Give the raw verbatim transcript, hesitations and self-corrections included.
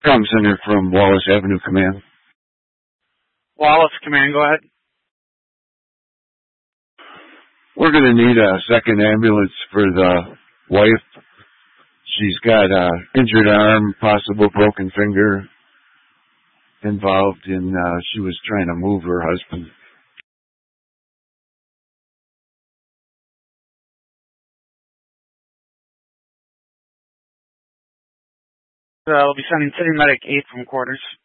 Tom Center from Wallace Avenue Command. Wallace Command, go ahead. We're going to need a second ambulance for the wife. She's got a injured arm, possible broken finger involved in, uh, she was trying to move her husband. Uh, we'll be sending City Medic eight from quarters.